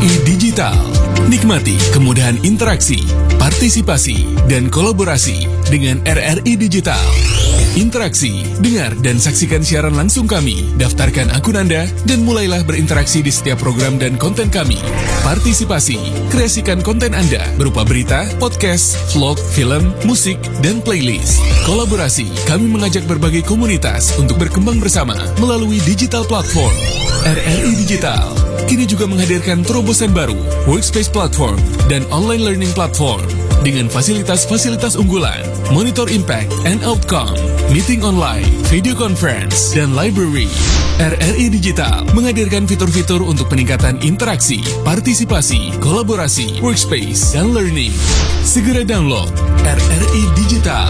RRI Digital. Nikmati kemudahan interaksi, partisipasi, dan kolaborasi dengan RRI Digital. Interaksi, dengar dan saksikan siaran langsung kami, daftarkan akun Anda, dan mulailah berinteraksi di setiap program dan konten kami. Partisipasi, kreasikan konten Anda berupa berita, podcast, vlog, film, musik, dan playlist. Kolaborasi, kami mengajak berbagai komunitas untuk berkembang bersama melalui digital platform. RRI Digital kini juga menghadirkan terobosan baru, workspace platform, dan online learning platform. Dengan fasilitas-fasilitas unggulan, monitor impact and outcome, meeting online, video conference, dan library. RRI Digital menghadirkan fitur-fitur untuk peningkatan interaksi, partisipasi, kolaborasi, workspace, dan learning. Segera download RRI Digital.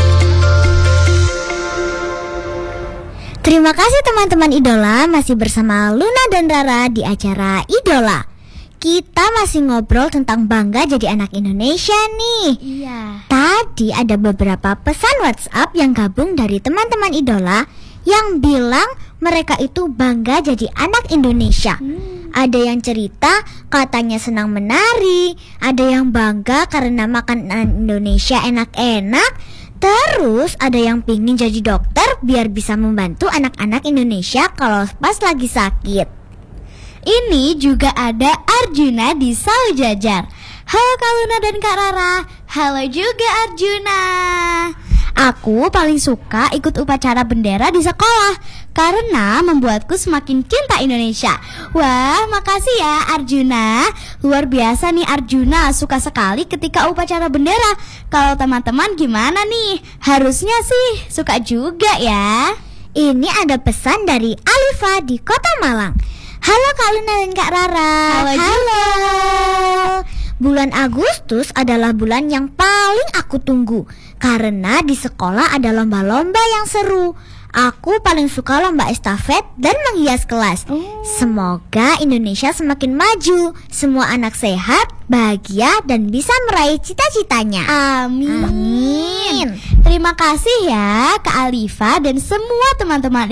Terima kasih teman-teman Idola, masih bersama Luna dan Rara di acara Idola. Kita masih ngobrol tentang bangga jadi anak Indonesia nih. Iya. Tadi ada beberapa pesan WhatsApp yang gabung dari teman-teman Idola yang bilang mereka itu bangga jadi anak Indonesia. Ada yang cerita katanya senang menari, ada yang bangga karena makanan Indonesia enak-enak, terus ada yang pingin jadi dokter biar bisa membantu anak-anak Indonesia kalau pas lagi sakit. Ini juga ada Arjuna di Saujajar. Halo Kak Luna dan Kak Rara. Halo juga Arjuna. Aku paling suka ikut upacara bendera di sekolah karena membuatku semakin cinta Indonesia. Wah, makasih ya Arjuna. Luar biasa nih Arjuna, suka sekali ketika upacara bendera. Kalau teman-teman gimana nih? Harusnya sih suka juga ya. Ini ada pesan dari Alifa di Kota Malang. Halo Kak Luna dan Kak Rara. Halo. Bulan Agustus adalah bulan yang paling aku tunggu karena di sekolah ada lomba-lomba yang seru. Aku paling suka lomba estafet dan menghias kelas. Semoga Indonesia semakin maju, semua anak sehat, bahagia, dan bisa meraih cita-citanya. Amin. Amin. Terima kasih ya Kak Alifa dan semua teman-teman